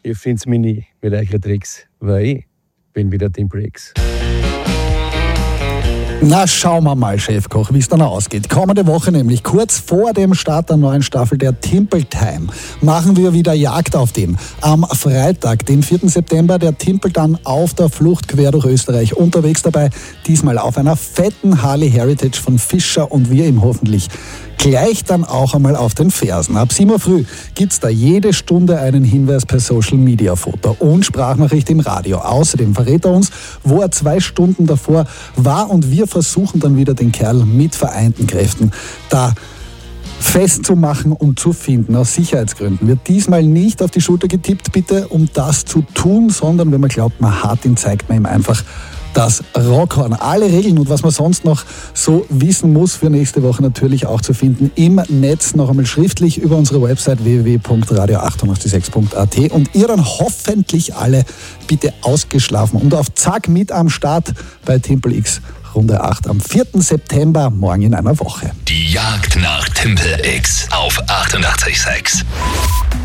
ihr findet mich nie mit euren Tricks, weil ich bin wieder Timple X. Na, schauen wir mal, Chefkoch, wie es dann ausgeht. Kommende Woche nämlich, kurz vor dem Start der neuen Staffel der Timple Time, machen wir wieder Jagd auf den. Am Freitag, den 4. September, der Timple dann auf der Flucht quer durch Österreich unterwegs dabei. Diesmal auf einer fetten Harley Heritage von Fischer und wir ihm hoffentlich gleich dann auch einmal auf den Fersen. Ab 7 Uhr früh gibt's da jede Stunde einen Hinweis per Social Media Foto und Sprachnachricht im Radio. Außerdem verrät er uns, wo er 2 Stunden davor war und wir versuchen dann wieder den Kerl mit vereinten Kräften da festzumachen und zu finden. Aus Sicherheitsgründen wird diesmal nicht auf die Schulter getippt, bitte, um das zu tun, sondern wenn man glaubt, man hat ihn, zeigt man ihm einfach das Rockhorn. Alle Regeln und was man sonst noch so wissen muss für nächste Woche natürlich auch zu finden im Netz, noch einmal schriftlich über unsere Website www.radio886.at und ihr dann hoffentlich alle bitte ausgeschlafen und auf Zack mit am Start bei Timple X Runde 8 am 4. September, morgen in einer Woche. Die Jagd nach Timple X auf 88.6.